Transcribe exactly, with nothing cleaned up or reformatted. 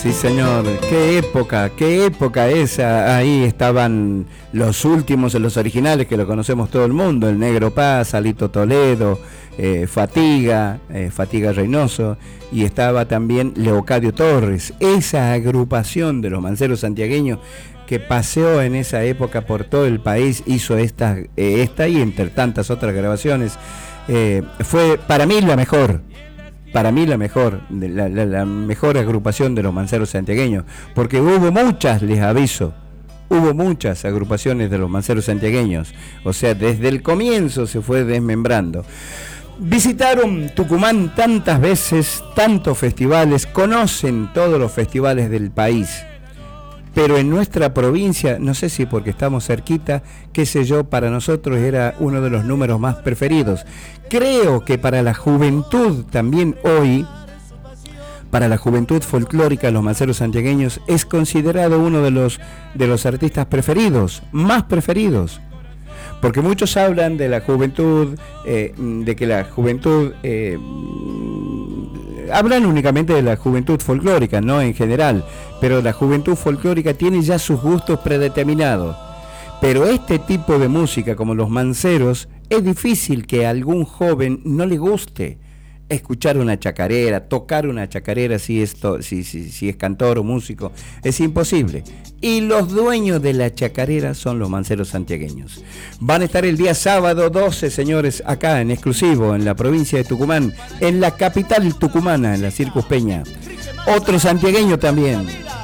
Sí, señor. Qué época, qué época esa. Ahí estaban los últimos, los originales que lo conocemos todo el mundo. El Negro Paz, Alito Toledo, eh, Fatiga, eh, Fatiga Reynoso. Y estaba también Leocadio Torres. Esa agrupación de los manceros santiagueños que paseó en esa época por todo el país, hizo esta, eh, esta y entre tantas otras grabaciones. Eh, fue para mí la mejor. Para mí la mejor, la, la, la mejor agrupación de los manceros santiagueños, porque hubo muchas, les aviso, hubo muchas agrupaciones de los manceros santiagueños, o sea, desde el comienzo se fue desmembrando. Visitaron Tucumán tantas veces, tantos festivales, conocen todos los festivales del país, pero en nuestra provincia, no sé si porque estamos cerquita, qué sé yo, para nosotros era uno de los números más preferidos. Creo que para la juventud también hoy, para la juventud folclórica, los manceros santiagueños es considerado uno de los, de los artistas preferidos, más preferidos. Porque muchos hablan de la juventud, eh, de que la juventud... Eh, hablan únicamente de la juventud folclórica, no en general, pero la juventud folclórica tiene ya sus gustos predeterminados. Pero este tipo de música, como los manceros, es difícil que a algún joven no le guste escuchar una chacarera, tocar una chacarera si es, to- si, si, si es cantor o músico. Es imposible. Y los dueños de la chacarera son los manceros santiagueños. Van a estar el día sábado doce, señores, acá en exclusivo, en la provincia de Tucumán, en la capital tucumana, en la Circus Peña. Otro santiagueño también.